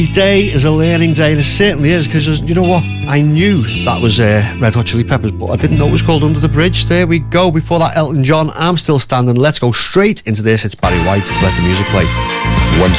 Day is a learning day, and it certainly is, because you know what, I knew that was Red Hot Chili Peppers, but I didn't know it was called Under the Bridge. There we go. Before that, Elton John, I'm Still Standing. Let's go straight into this. It's Barry White. Let's let the music play. Once